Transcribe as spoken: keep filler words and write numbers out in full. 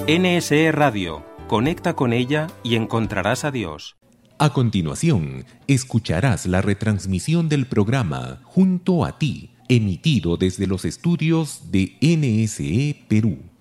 N S E Radio. Conecta con ella y encontrarás a Dios. A continuación, escucharás la retransmisión del programa Junto a ti, emitido desde los estudios de N S E Perú.